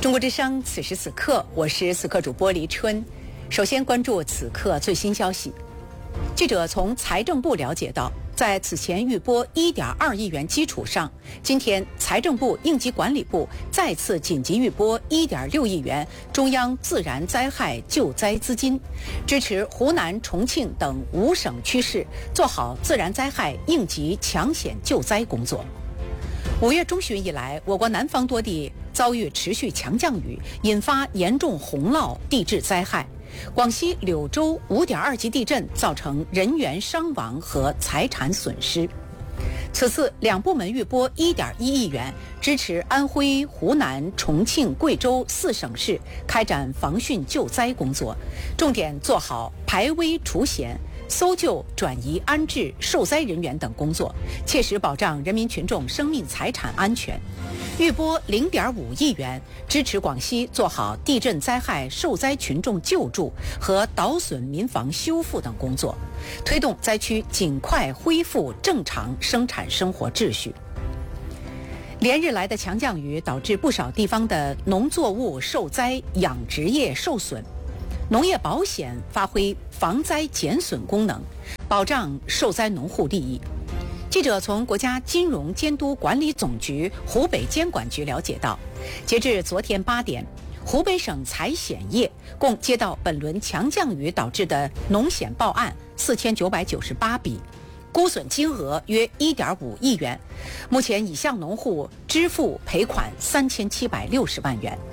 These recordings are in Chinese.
中国之声，此时此刻，我是此刻主播黎春。首先关注此刻最新消息。记者从财政部了解到，在此前预拨1.2亿元基础上，今天财政部应急管理部再次紧急预拨1.6亿元中央自然灾害救灾资金，支持湖南、重庆等5省区市做好自然灾害应急抢险救灾工作。5月中旬以来，我国南方多地遭遇持续强降雨，引发严重洪涝地质灾害。广西柳州5.2级地震造成人员伤亡和财产损失。此次两部门预拨1.1亿元，支持安徽、湖南、重庆、贵州4省市开展防汛救灾工作，重点做好排危除险、搜救、转移、安置受灾人员等工作，切实保障人民群众生命财产安全。预拨0.5亿元，支持广西做好地震灾害受灾群众救助和捣损民房修复等工作，推动灾区尽快恢复正常生产生活秩序。连日来的强降雨导致不少地方的农作物受灾，养殖业受损。农业保险发挥防灾减损功能，保障受灾农户利益。记者从国家金融监督管理总局湖北监管局了解到，截至昨天8点，湖北省财险业共接到本轮强降雨导致的农险报案4998笔，估损金额约1.5亿元，目前已向农户支付赔款3760万元。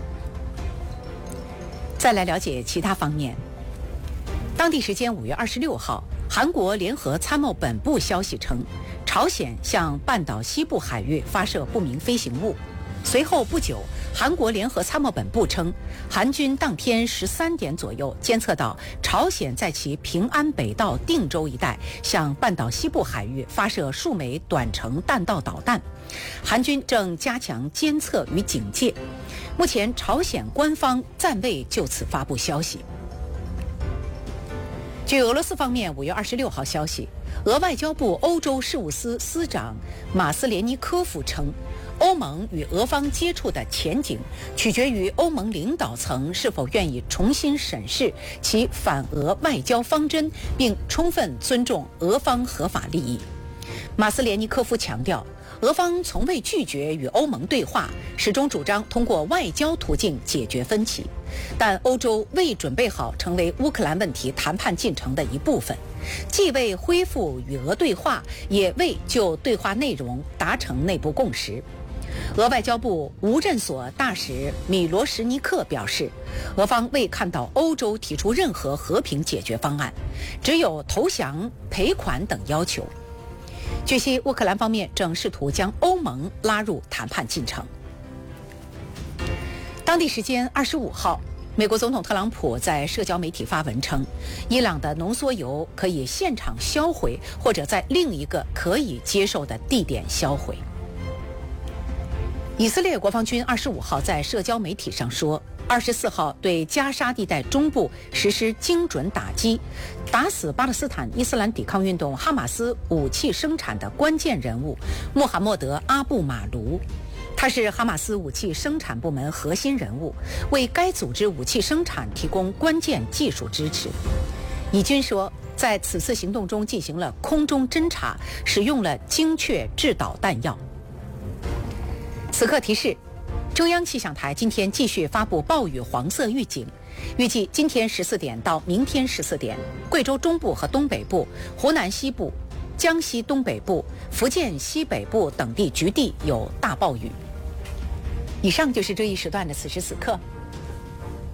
再来了解其他方面。当地时间5月26号，韩国联合参谋本部消息称，朝鲜向半岛西部海域发射不明飞行物。随后不久，韩国联合参谋本部称，韩军当天13点左右监测到朝鲜在其平安北道定州一带向半岛西部海域发射数枚短程弹道导弹，韩军正加强监测与警戒。目前朝鲜官方暂未就此发布消息。据俄罗斯方面5月26号消息，俄外交部欧洲事务司司长马斯连尼科夫称，欧盟与俄方接触的前景取决于欧盟领导层是否愿意重新审视其反俄外交方针，并充分尊重俄方合法利益。马斯连尼科夫强调，俄方从未拒绝与欧盟对话，始终主张通过外交途径解决分歧，但欧洲未准备好成为乌克兰问题谈判进程的一部分，既未恢复与俄对话，也未就对话内容达成内部共识。俄外交部无任所大使米罗什尼克表示，俄方未看到欧洲提出任何和平解决方案，只有投降、赔款等要求。据悉，乌克兰方面正试图将欧盟拉入谈判进程。当地时间25号，美国总统特朗普在社交媒体发文称，伊朗的浓缩铀可以现场销毁，或者在另一个可以接受的地点销毁。以色列国防军25号在社交媒体上说，24号对加沙地带中部实施精准打击，打死巴勒斯坦伊斯兰抵抗运动哈马斯武器生产的关键人物穆罕默德·阿布马卢。他是哈马斯武器生产部门核心人物，为该组织武器生产提供关键技术支持。以军说，在此次行动中进行了空中侦察，使用了精确制导弹药。此刻提示，中央气象台今天继续发布暴雨黄色预警，预计今天14点到明天14点，贵州中部和东北部、湖南西部、江西东北部、福建西北部等地局地有大暴雨。以上就是这一时段的此时此刻，